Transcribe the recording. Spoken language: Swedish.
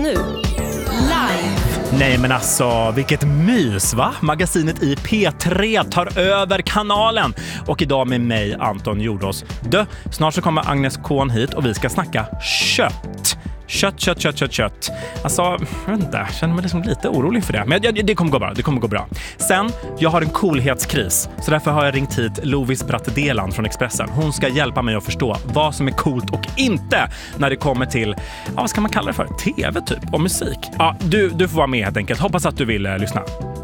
nu. Live. Nej men alltså, vilket mys va? Magasinet i P3 tar över kanalen. Och idag med mig, Anton Jordås. Snart så kommer Agnes Kohn hit och vi ska snacka kött. Kött. Alltså, jag vet inte, jag känner mig liksom lite orolig för det. Men det kommer gå bra. Sen, jag har en coolhetskris. Så därför har jag ringt hit Lovis Brattdelan från Expressen. Hon ska hjälpa mig att förstå vad som är coolt och inte när det kommer till, vad ska man kalla det för? TV typ, och musik. Ja, du får vara med helt enkelt. Hoppas att du vill lyssna.